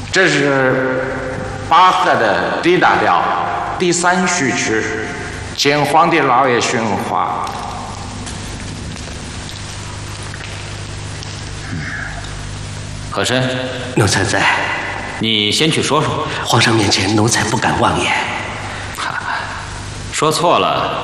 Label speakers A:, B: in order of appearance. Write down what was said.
A: 这是巴赫的 D 大调第3序曲，请皇帝老爷训话。
B: 和珅，
C: 奴才在。
B: 你先去说说。
C: 皇上面前，奴才不敢妄言。
B: 说错了，